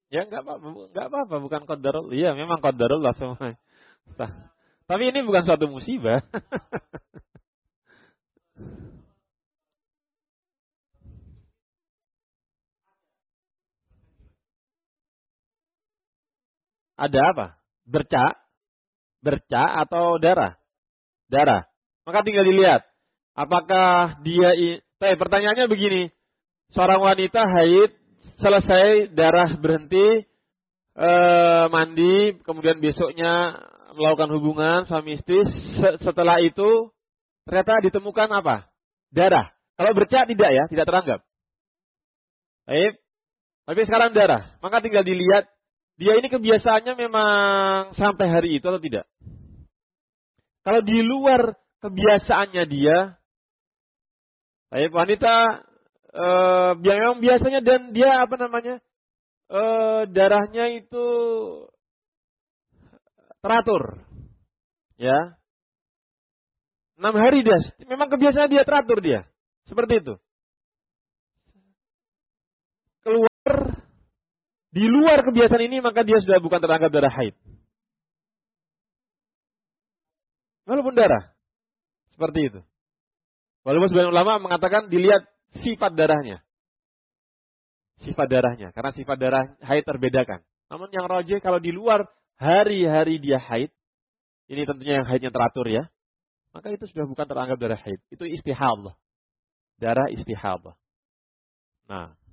Ya enggak apa-apa, bukan qadarullah. Iya, memang qadarullah semua. Tapi ini bukan suatu musibah. Ada apa? Bercak, bercak atau darah? Darah. Maka tinggal dilihat. Apakah pertanyaannya begini. Seorang wanita haid, selesai darah berhenti, mandi, kemudian besoknya melakukan hubungan suami istri. Setelah itu ternyata ditemukan apa? Darah. Kalau bercak tidak ya, tidak teranggap. Baik. Tapi sekarang darah. Maka tinggal dilihat, dia ini kebiasaannya memang sampai hari itu atau tidak. Kalau di luar kebiasaannya dia, baik wanita memang biasanya dan dia darahnya itu teratur, ya 6 hari dia, memang kebiasaan dia teratur dia, seperti itu. Keluar di luar kebiasaan ini maka dia sudah bukan teranggap darah haid, walaupun darah, seperti itu. Walaupun sebagian ulama mengatakan dilihat sifat darahnya. Sifat darahnya. Karena sifat darah haid terbedakan. Namun yang rajih kalau di luar hari-hari dia haid. Ini tentunya yang haidnya teratur ya. Maka itu sudah bukan teranggap darah haid. Itu istihadah. Darah istihadah. Nah.